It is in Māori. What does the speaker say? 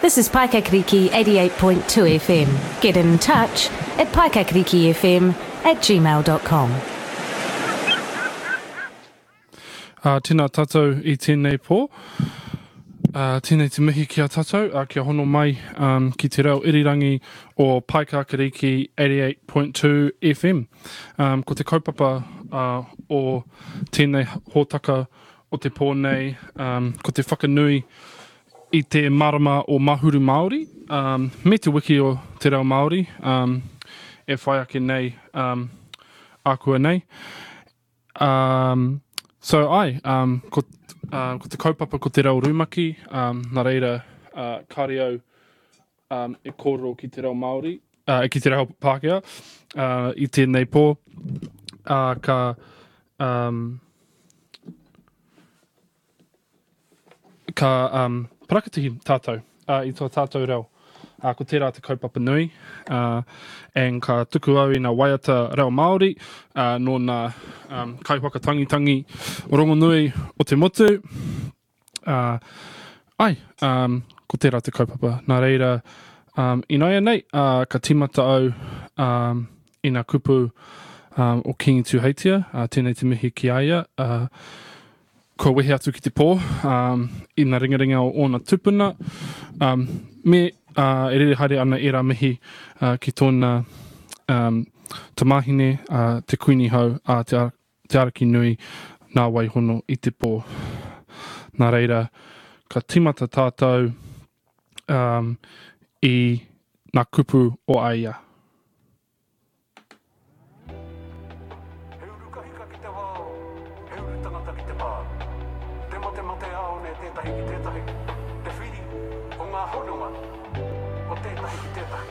This is Paikakriki 88.2 FM. Get in touch at paikakrikifm@gmail.com. Tēnā tātou I tēnei pō. Tēnei te mihi kia tātou, kia hono mai ki te reo irirangi o Paikakariki 88.2 FM. Ko te kaupapa o tēnei hōtaka o te pō nei, ko te whakanui I te marama o Mahuru Māori, me te wiki o te reo Māori, e whai ake nei, ākua nei. So ko te kaupapa ko te reo Rūmaki, nā reira kario e kōrero ki te reo Māori, ki te reo Pākehā, I tēnei pō, ka parakatihi tātou I tō tātou reo. Ko tērā te kaupapa nui, and ka tuku au I ngā waiata reo Māori, no ngā kaiwhakatangitangi o Rongonui o te motu. Ko tērā te kaupapa. Nā reira, I noia nei, ka timata au I ngā kupu o Kingi Tūheitia, tēnei te mihi ki aia, ko wehe atu ki te pō, I ngā ringaringa o ōna tupuna. Me e rere haere ana e rā mihi ki tōna tamahine, te kuini hau, te araki nui, nā waihono I te pō. Nā reira, ka timata tātou I ngā kupu o aia. Te mate ao ne tētahi ki tētahi. Te whiri o ngā hononga.